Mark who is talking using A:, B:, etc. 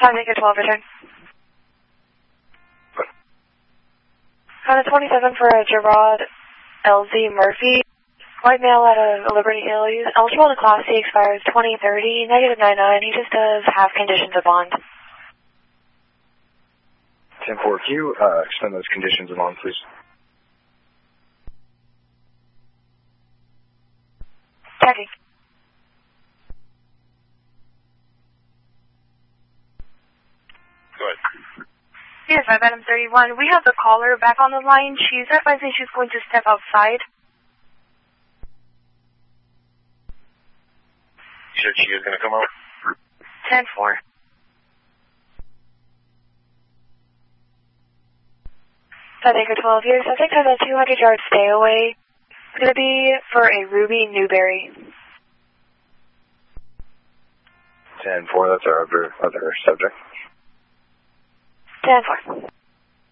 A: Tango 12, return. On the 27 for Gerard L.Z. Murphy, white male out of Liberty Hill. He's eligible to Class C, expires 2030, negative 99. He just does half conditions of bond.
B: 10-4, can you extend those conditions of bond, please?
A: Checking.
B: Go ahead.
A: Yes, Madam 31. We have the caller back on the line. She's advising she's going to step outside.
B: You said she is going to come out?
A: 10-4. Tango 12 here. Subject has a 200-yard stay away. It's going to be for a Ruby Newberry.
B: 10-4, that's our other subject.
A: 10-4.